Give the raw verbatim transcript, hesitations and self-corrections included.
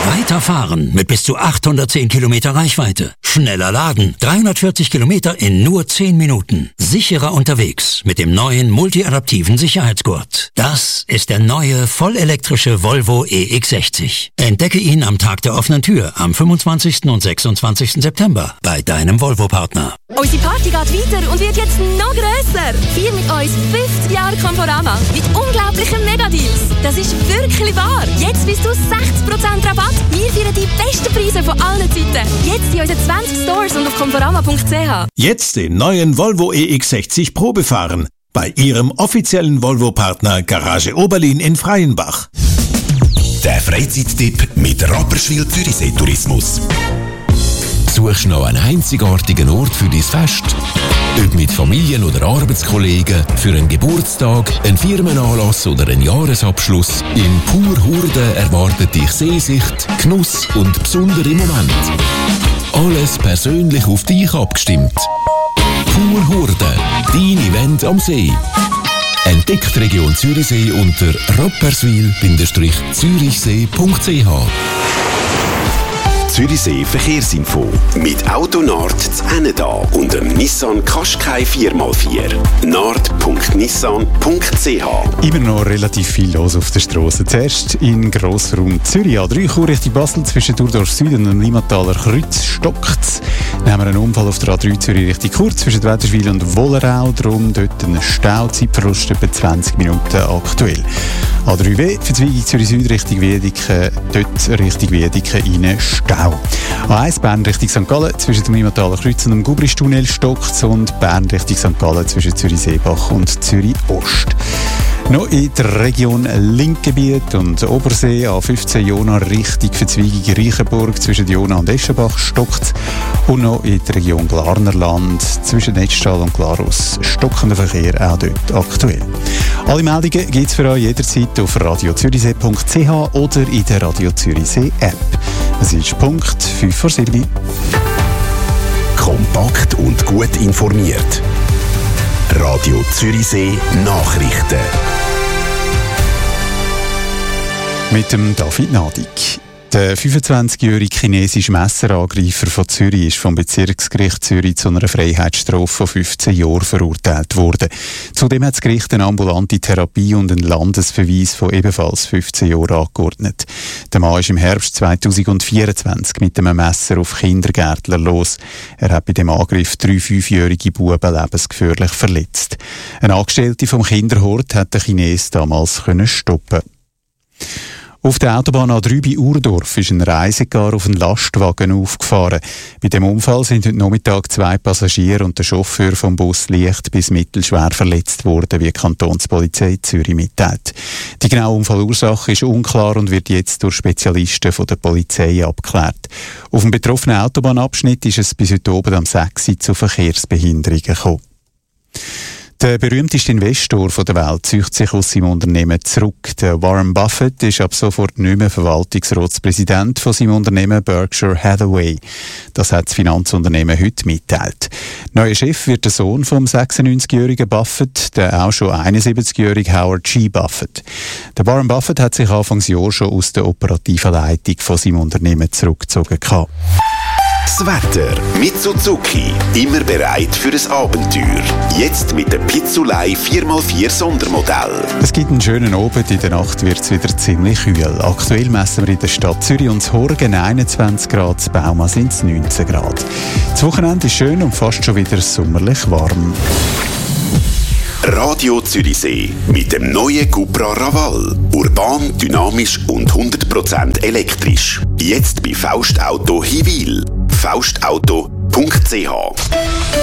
Weiterfahren mit bis zu achthundertzehn Kilometer Reichweite. Schneller laden, dreihundertvierzig Kilometer in nur zehn Minuten. Sicherer unterwegs mit dem neuen multiadaptiven Sicherheitsgurt. Das ist der neue vollelektrische Volvo E X sechzig. Entdecke ihn am Tag der offenen Tür am fünfundzwanzigsten und sechsundzwanzigsten September bei deinem Volvo-Partner. Unsere Party geht weiter und wird jetzt noch grösser. Vier mit uns fünfzig Jahre Conforama mit unglaublichen Megadeals. Das ist wirklich wahr. Jetzt bis zu sechzig Prozent Rabatt. Wir feiern die besten Preise von allen Zeiten. Jetzt in unseren zwanzig Stores und auf conforama punkt c h. Jetzt den neuen Volvo E X sechzig Probe fahren. Bei Ihrem offiziellen Volvo-Partner Garage Oberlin in Freienbach. Der Freizeittipp mit Rapperswil Zürichsee Tourismus. Suchst du noch einen einzigartigen Ort für dein Fest? Ob mit Familien oder Arbeitskollegen, für einen Geburtstag, einen Firmenanlass oder einen Jahresabschluss, in Pur Hurde erwartet dich Seesicht, Genuss und besondere Momente. Alles persönlich auf dich abgestimmt. Pur Hurde, dein Event am See. Entdeckt die Region Zürichsee unter rapperswil Zürichsee punkt c h. Zürichsee Verkehrsinfo mit Autonord zu Enneda und dem Nissan Qashqai vier mal vier. nord punkt nissan punkt c h. Immer noch relativ viel los auf der Straße. Zuerst in Grossraum Zürich. A drei Chur Richtung Basel zwischen Durdorf Süd und dem Limmataler Kreuz stockt. Dann haben wir einen Unfall auf der A drei Zürich Richtung Chur zwischen Wädenswil und Wollerau. Darum dort ein Stau, Zeitverlust etwa zwanzig Minuten aktuell. A drei W, Verzweigung Zürich Süd Richtung Wiedeke, dort Richtung Wiedeke rein Stau. A eins Bern Richtung Sankt Gallen zwischen dem Limmataler Kreuz und dem Gubristunnel stockt und Bern Richtung Sankt Gallen zwischen Zürich-Seebach und Zürich-Ost. Noch in der Region Linkgebiet und Obersee A fünfzehn Jona Richtung Verzweigung Reichenburg zwischen Jona und Eschenbach stockt. Und noch in der Region Glarnerland zwischen Netztal und Glarus stockender Verkehr auch dort aktuell. Alle Meldungen gibt es für euch jederzeit auf radio zürichsee punkt c h oder in der Radio Zürichsee App. Es ist Punkt fünf vor sieben. Kompakt und gut informiert. Radio Zürichsee Nachrichten. Mit dem David Nadig. Der fünfundzwanzigjährige chinesische Messerangreifer von Zürich ist vom Bezirksgericht Zürich zu einer Freiheitsstrafe von fünfzehn Jahren verurteilt worden. Zudem hat das Gericht eine ambulante Therapie und einen Landesverweis von ebenfalls fünfzehn Jahren angeordnet. Der Mann ist im Herbst zweitausendvierundzwanzig mit einem Messer auf Kindergärtler los. Er hat bei dem Angriff drei fünfjährige Buben lebensgefährlich verletzt. Eine Angestellte vom Kinderhort hat der Chines damals stoppen. Auf der Autobahn A drei bei Urdorf ist ein Reisegar auf einen Lastwagen aufgefahren. Bei dem Unfall sind heute Nachmittag zwei Passagiere und der Chauffeur vom Bus leicht bis mittelschwer verletzt worden, wie die Kantonspolizei Zürich mitteilt. Die genaue Unfallursache ist unklar und wird jetzt durch Spezialisten von der Polizei abgeklärt. Auf dem betroffenen Autobahnabschnitt ist es bis heute oben am sechs Uhr zu Verkehrsbehinderungen gekommen. Der berühmteste Investor der Welt zieht sich aus seinem Unternehmen zurück. Der Warren Buffett ist ab sofort nicht mehr Verwaltungsratspräsident von seinem Unternehmen Berkshire Hathaway. Das hat das Finanzunternehmen heute mitteilt. Neuer Chef wird der Sohn vom sechsundneunzigjährigen Buffett, der auch schon einundsiebzigjährige Howard G. Buffett. Der Warren Buffett hat sich Anfangsjahr schon aus der operativen Leitung von seinem Unternehmen zurückgezogen. Das Wetter mit Suzuki. Immer bereit für ein Abenteuer. Jetzt mit dem Pizzulei vier mal vier Sondermodell. Es gibt einen schönen Abend, in der Nacht wird es wieder ziemlich kühl. Aktuell messen wir in der Stadt Zürich und in Horgen einundzwanzig Grad, in Bauma sind es neunzehn Grad. Das Wochenende ist schön und fast schon wieder sommerlich warm. Radio Zürichsee mit dem neuen Cupra Raval. Urban, dynamisch und hundert Prozent elektrisch. Jetzt bei Faust Auto Hiwil. faust auto punkt c h.